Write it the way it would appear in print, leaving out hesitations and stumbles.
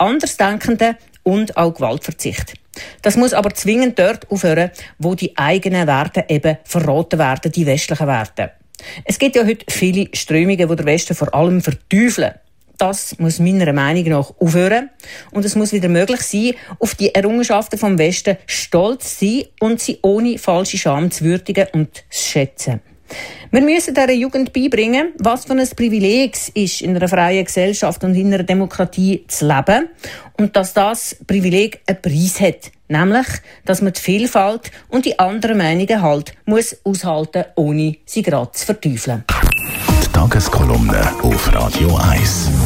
Andersdenkenden und auch Gewaltverzicht. Das muss aber zwingend dort aufhören, wo die eigenen Werte eben verraten werden, die westlichen Werte. Es gibt ja heute viele Strömungen, die der Westen vor allem verteufeln. Das muss meiner Meinung nach aufhören. Und es muss wieder möglich sein, auf die Errungenschaften vom Westen stolz zu sein und sie ohne falsche Scham zu würdigen und zu schätzen. Wir müssen dieser Jugend beibringen, was für ein Privileg es ist, in einer freien Gesellschaft und in einer Demokratie zu leben. Und dass das Privileg einen Preis hat. Nämlich, dass man die Vielfalt und die anderen Meinungen halt muss aushalten, ohne sie gerade zu verteufeln. Die Tageskolumne auf Radio 1.